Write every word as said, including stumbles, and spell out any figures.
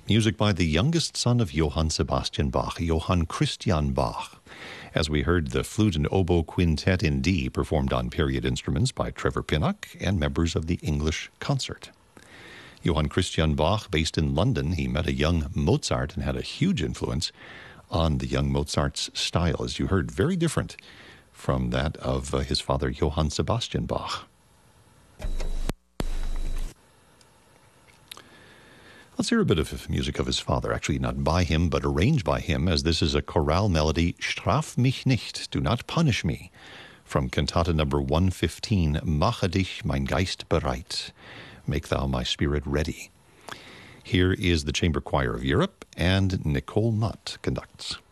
Music by the youngest son of Johann Sebastian Bach, Johann Christian Bach. As we heard, the flute and oboe quintet in D performed on period instruments by Trevor Pinnock and members of the English Concert. Johann Christian Bach, based in London, he met a young Mozart and had a huge influence on the young Mozart's style, as you heard, very different from that of uh, his father, Johann Sebastian Bach. Let's hear a bit of music of his father, actually not by him, but arranged by him, as this is a chorale melody, Straf mich nicht, do not punish me, from cantata number one fifteen, Mache dich mein Geist bereit, make thou my spirit ready. Here is the Chamber Choir of Europe, and Nicole Nutt conducts.